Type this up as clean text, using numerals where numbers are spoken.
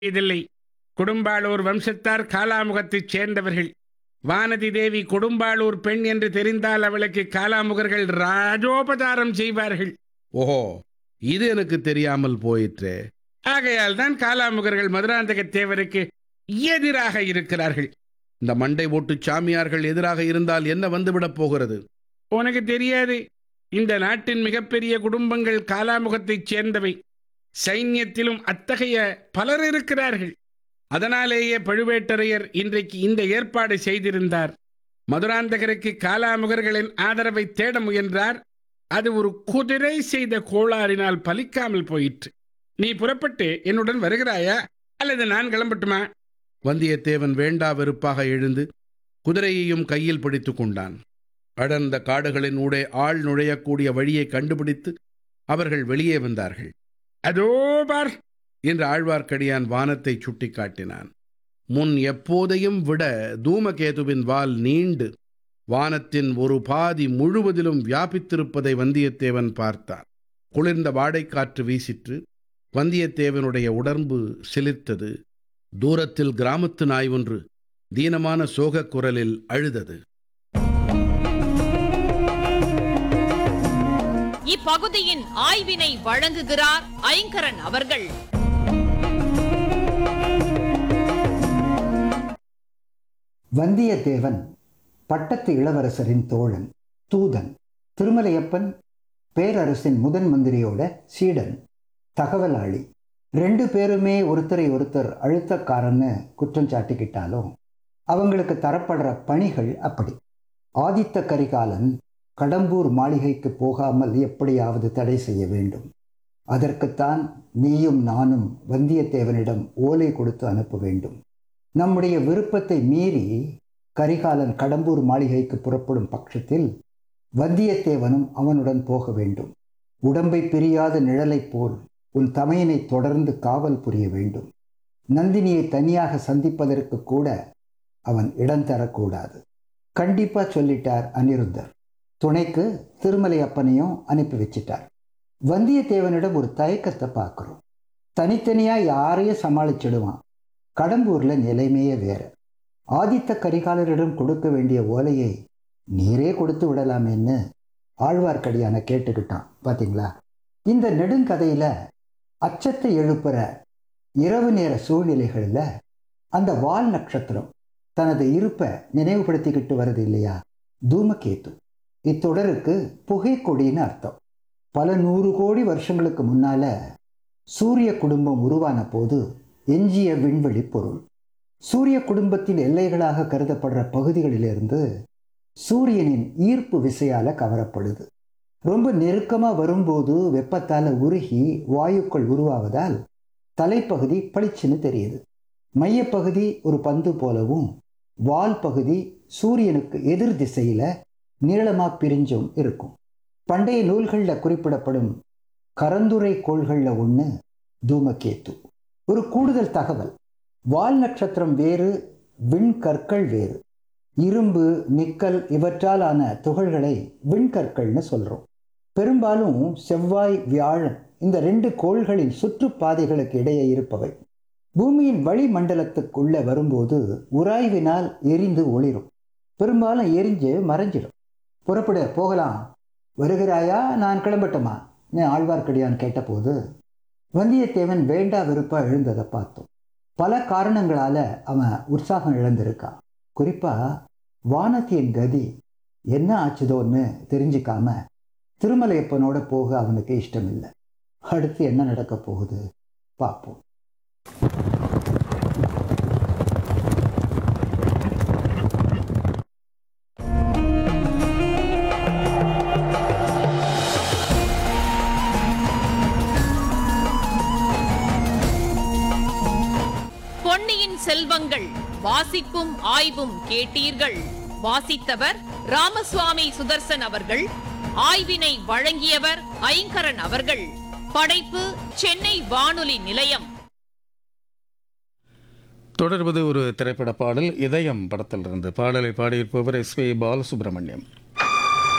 இதில்லை. கொடும்பாளூர் வம்சத்தார் காலாமுகத்தைச் சேர்ந்தவர்கள். வானதி தேவி கொடும்பாளூர் பெண் என்று தெரிந்தால் அவளுக்கு காலாமுகர்கள் ராஜோபசாரம் செய்வார்கள். ஓஹோ, இது எனக்கு தெரியாமல் போயிற்றே. ஆகையால் தான் காலாமுகர்கள் மதுராந்தகத் தேவருக்கு எதிராக இருக்கிறார்கள். இந்த மண்டை ஓட்டு சாமியார்கள் எதிராக இருந்தால் என்ன வந்துவிடப் போகிறது? உனக்கு தெரியாது. இந்த நாட்டின் மிகப்பெரிய குடும்பங்கள் காலாமுகத்தைச் சேர்ந்தவை. சைன்யத்திலும் அத்தகைய பலர் இருக்கிறார்கள். அதனாலேயே பழுவேட்டரையர் இன்றைக்கு இந்த ஏற்பாடு செய்திருந்தார். மதுராந்தகருக்கு காலாமுகர்களின் ஆதரவை தேட முயன்றார். அது ஒரு குதிரை செய்த கோளாறினால் பலிக்காமல் போயிற்று. நீ புறப்பட்டு என்னுடன் வருகிறாயா, அல்லது நான் கிளம்பட்டுமா? வந்தியத்தேவன் வேண்டா வெறுப்பாக எழுந்து குதிரையையும் கையில் பிடித்து கொண்டான். அடர்ந்த காடுகளின் ஊடே ஆள் நுழையக்கூடிய வழியை கண்டுபிடித்து அவர்கள் வெளியே வந்தார்கள். அதோ பார் என்று ஆழ்வார்க்கடியான் வானத்தை சுட்டிக்காட்டினான். முன் எப்போதையும் விட தூமகேதுவின் வால் நீண்டு வானத்தின் ஒரு பாதி முழுவதிலும் வியாபித்திருப்பதை வந்தியத்தேவன் பார்த்தான். குளிர்ந்த வாடைக்காற்று வீசிற்று. வந்தியத்தேவனுடைய உடம்பு சிலிர்த்தது. தூரத்தில் கிராமத்து நாய் ஒன்று தீனமான சோகக் குரலில் அழுதது. இப்பகுதியின் ஆய்வினை வழங்குகிறார் ஐங்கரன் அவர்கள். வந்தியத்தேவன் பட்டத்து இளவரசரின் தோழன், தூதன். திருமலையப்பன் பேரரசின் முதன் மந்திரியோட சீடன், தகவலாளி. ரெண்டு பேருமே ஒருத்தரை ஒருத்தர் அழுத்தக்காரன்னு குற்றம் சாட்டிக்கிட்டாலும் அவங்களுக்கு தரப்படுற பணிகள் அப்படி. ஆதித்த கரிகாலன் கடம்பூர் மாளிகைக்கு போகாமல் எப்படியாவது தடை செய்ய வேண்டும். அதற்குத்தான் நீயும் நானும் வந்தியத்தேவனிடம் ஓலை கொடுத்து அனுப்ப வேண்டும். நம்முடைய விருப்பத்தை மீறி கரிகாலன் கடம்பூர் மாளிகைக்கு புறப்படும் பட்சத்தில் வந்தியத்தேவனும் அவனுடன் போக வேண்டும். உடம்பை பிரியாத நிழலைப் போல் உன் தமையனை தொடர்ந்து காவல் புரிய வேண்டும். நந்தினியை தனியாக சந்திப்பதற்கு கூட அவன் இடம் தரக்கூடாது. கண்டிப்பா சொல்லிட்டார் அனிருத்தர். துணைக்கு திருமலையப்பனையும் அனுப்பி வச்சிட்டார். வந்தியத்தேவனிடம் ஒரு தயக்கத்தை பார்க்குறோம். தனித்தனியா யாரையும் சமாளிச்சிடுவான். கடம்பூர்ல நிலைமையே வேற. ஆதித்த கரிகாலரிடம் கொடுக்க வேண்டிய ஓலையை நீரே கொடுத்து விடலாமேன்னு ஆழ்வார்க்கடியான கேட்டுக்கிட்டான். பார்த்தீங்களா? இந்த நெடுங்கதையில அச்சத்தை எழுப்புற இரவு நேர சூழ்நிலைகளில் அந்த வால் நட்சத்திரம் தனது இருப்பை நினைவுபடுத்திக்கிட்டு வருது இல்லையா? தூமகேது. இத்தொடருக்கு புகைக்கொடின்னு அர்த்தம். பல 100 கோடி வருஷங்களுக்கு முன்னால சூரிய குடும்பம் உருவான போது எஞ்சிய விண்வெளி பொருள் சூரிய குடும்பத்தின் எல்லைகளாக கருதப்படுற பகுதிகளிலிருந்து சூரியனின் ஈர்ப்பு விசையால கவரப்படுது. ரொம்ப நெருக்கமாக வரும்போது வெப்பத்தால் உருகி வாயுக்கள் உருவாவதால் தலைப்பகுதி பளிச்சுன்னு தெரியுது. மையப்பகுதி ஒரு பந்து போலவும் வால் பகுதி சூரியனுக்கு எதிர் திசையில நீளமாக பிரிஞ்சும் இருக்கும். பண்டைய நூல்களில் குறிப்பிடப்படும் கரந்துரை கோள்களில் ஒன்று தூமகேது. ஒரு கூடுதல் தகவல், வால் நட்சத்திரம் வேறு, விண்கற்கள் வேறு. இரும்பு, நிக்கல் இவற்றால் ஆன துகள்களை விண்கற்கள்னு சொல்கிறோம். பெரும்பாலும் செவ்வாய், வியாழன் இந்த 2 கோள்களின் சுற்றுப்பாதைகளுக்கு இடையே இருப்பவை. பூமியின் வளிமண்டலத்துக்குள்ள வரும்போது உராய்வினால் எரிந்து ஒளிரும். பெரும்பாலும் எரிஞ்சு மறைஞ்சிடும். புறப்பட போகலாம், வருகிறாயா, நான் கிளம்பட்டுமா ஆழ்வார்க்கடியான் கேட்டபோது வந்தியத்தேவன் வேண்டா வெறுப்பா எழுந்ததை பார்த்தோம். பல காரணங்களால அவன் உற்சாகம் இழந்திருக்கான். குறிப்பா வானத்தியின் கதி என்ன ஆச்சுதோன்னு தெரிஞ்சுக்காம திருமலையப்பனோட போக அவனுக்கு இஷ்டம் இல்லை. அடுத்து என்ன நடக்க போகுது பார்ப்போம். பொன்னியின் செல்வங்கள் வாசிப்பும் ஆய்வும் கேட்டீர்கள். வாசித்தவர் ராமசுவாமி சுதர்சன் அவர்கள். ஆய்வினை வழங்கியவர் ஐங்கரன் அவர்கள். படைப்பு சென்னை வானொலி நிலையம். தொடர்வது ஒரு திரைப்பட பாடல். இதயம் படத்திலிருந்து பாடலை பாடியிருப்பவர் எஸ். பி. பாலசுப்ரமணியம்.